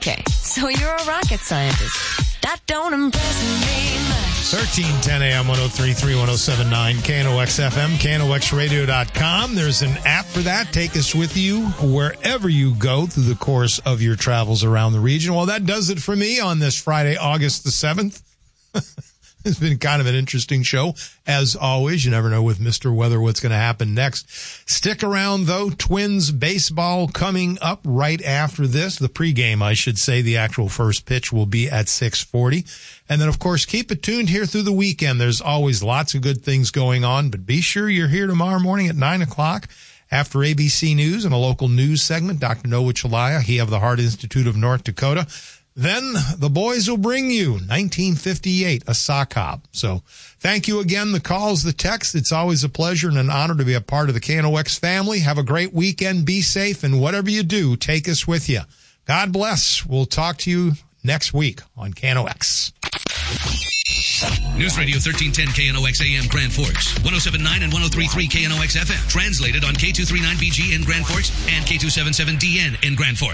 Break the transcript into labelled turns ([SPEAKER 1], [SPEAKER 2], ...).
[SPEAKER 1] Okay, so you're a rocket scientist. That don't impress me much.
[SPEAKER 2] 1310 AM 103.3 107.9 KNOX FM, KNOXradio.com. There's an app for that. Take us with you wherever you go through the course of your travels around the region. Well, that does it for me on this Friday, August the 7th. It's been kind of an interesting show. As always, you never know with Mr. Weather what's going to happen next. Stick around, though. Twins baseball coming up right after this. The pregame, I should say. The actual first pitch will be at 6:40. And then, of course, keep it tuned here through the weekend. There's always lots of good things going on. But be sure you're here tomorrow morning at 9 o'clock. After ABC News and a local news segment, Dr. Noah Chalaya, he of the Heart Institute of North Dakota. Then the boys will bring you 1958, a sock hop. So thank you again. The calls, the texts. It's always a pleasure and an honor to be a part of the KNOX family. Have a great weekend. Be safe. And whatever you do, take us with you. God bless. We'll talk to you next week on KNOX.
[SPEAKER 3] News Radio 1310 KNOX AM Grand Forks, 107.9 and 103.3 KNOX FM. Translated on K239BG in Grand Forks and K277DN in Grand Forks.